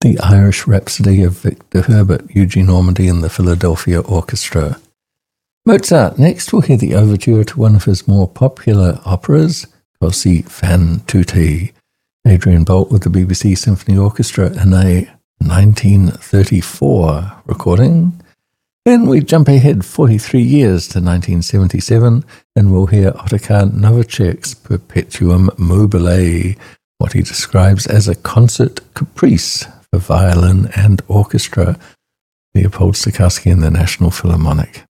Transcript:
the Irish Rhapsody of Victor Herbert, Eugene Ormandy and the Philadelphia Orchestra. Mozart. Next we'll hear the overture to one of his more popular operas, Così fan tutte. Adrian Boult with the BBC Symphony Orchestra in a 1934 recording. Then we jump ahead 43 years to 1977 and we'll hear Otakar Novacek's Perpetuum mobile, what he describes as a concert caprice for violin and orchestra, Leopold Stokowski and the National Philharmonic.